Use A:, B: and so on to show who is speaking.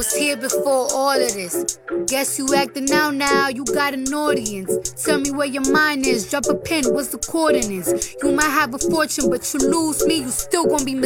A: was here before all of this. Guess you acting out now, you got an audience. Tell me where your mind is, drop a pin, what's the coordinates? You might have a fortune, but you lose me, you still gonna be